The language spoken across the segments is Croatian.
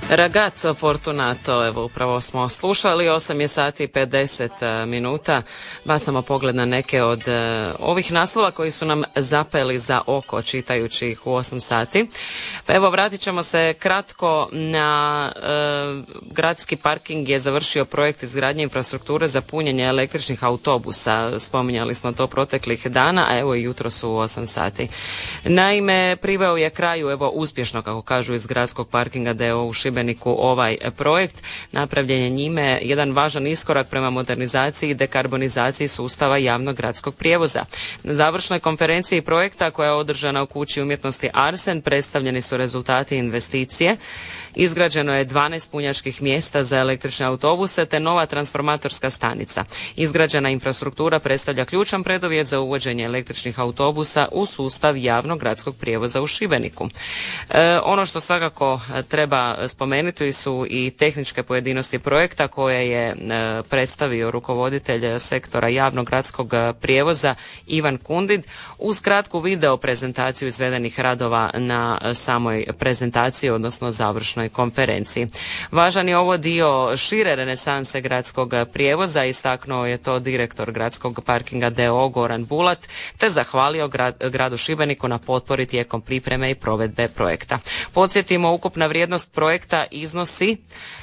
Ragazzo Fortunato, evo upravo smo slušali, 8 je sati i 50 minuta. Bacamo pogled na neke od ovih naslova koji su nam zapeli za oko čitajući ih u 8 sati. Pa evo, vratit ćemo se kratko na gradski parking je završio projekt izgradnje infrastrukture za punjenje električnih autobusa. Spominjali smo to proteklih dana, a evo i jutro su u 8 sati. Naime, priveo je kraju, evo uspješno kako kažu iz gradskog parkinga d.o.o. u Šibeniku ovaj projekt. Napravljen je njime jedan važan iskorak prema modernizaciji i dekarbonizaciji sustava javnog gradskog prijevoza. Na završnoj konferenciji projekta koja je održana u kući umjetnosti Arsen predstavljeni su rezultati investicije. Izgrađeno je 12 punjačkih mjesta za električne autobuse te nova transformatorska stanica. Izgrađena infrastruktura predstavlja ključan preduvjet za uvođenje električnih autobusa u sustav javnog gradskog prijevoza u Šibeniku. Ono što svakako treba spomenuti su i tehničke pojedinosti projekta koje je predstavio rukovoditelj sektora javnog gradskog prijevoza Ivan Kundid uz kratku video prezentaciju izvedenih radova na samoj prezentaciji, odnosno završnoj konferenciji. Važan je ovo dio šire renesanse gradskog prijevoza, istaknuo je to direktor gradskog parkinga d.o.o. Goran Bulat, te zahvalio gradu Šibeniku na potpori tijekom pripreme i provedbe projekta. Podsjetimo, ukupna vrijednost projekta iznosi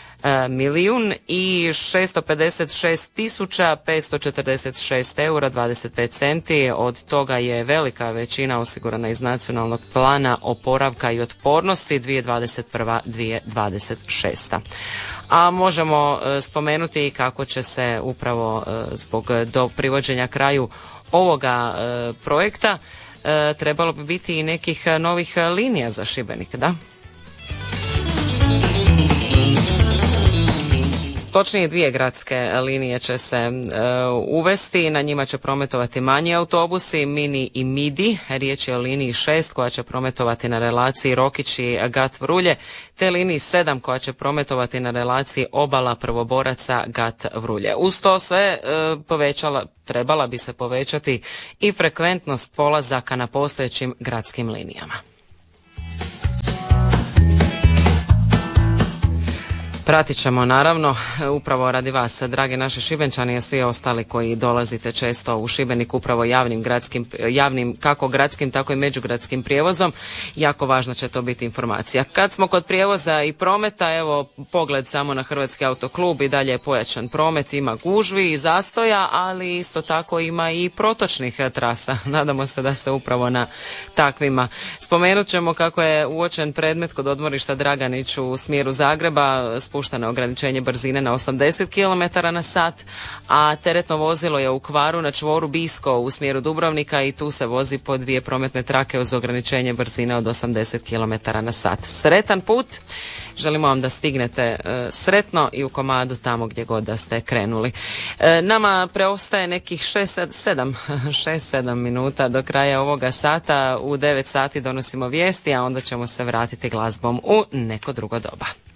1.656.546 eura 25 centi. Od toga je velika većina osigurana iz nacionalnog plana oporavka i otpornosti 2021-2026. A možemo spomenuti kako će se upravo zbog do privođenja kraju ovoga projekta trebalo bi biti i nekih novih linija za Šibenik, da? Točnije 2 gradske linije će se uvesti, na njima će prometovati manji autobusi, mini i midi. Riječ je o liniji 6 koja će prometovati na relaciji Rokići-Gat Vrulje, te liniji 7 koja će prometovati na relaciji Obala Prvoboraca-Gat Vrulje. Uz to sve trebala bi se povećati i frekventnost polazaka na postojećim gradskim linijama. Pratit ćemo naravno upravo radi vas, dragi naši Šibenčani, i svi ostali koji dolazite često u Šibenik upravo javnim kako gradskim tako i međugradskim prijevozom. Jako važna će to biti informacija. Kad smo kod prijevoza i prometa, evo pogled samo na Hrvatski autoklub, i dalje je pojačan promet, ima gužvi i zastoja, ali isto tako ima i protočnih trasa. Nadamo se da ste upravo na takvima. Spomenut ćemo kako je uočen predmet kod odmorišta Draganić u smjeru Zagreba, spušteno ograničenje brzine na 80 km na sat, a teretno vozilo je u kvaru na čvoru Bisko u smjeru Dubrovnika i tu se vozi po 2 prometne trake uz ograničenje brzine od 80 km na sat. Sretan put, želimo vam da stignete sretno i u komadu tamo gdje god da ste krenuli. Nama preostaje nekih 6-7 minuta do kraja ovoga sata. U 9 sati donosimo vijesti, a onda ćemo se vratiti glazbom u neko drugo doba.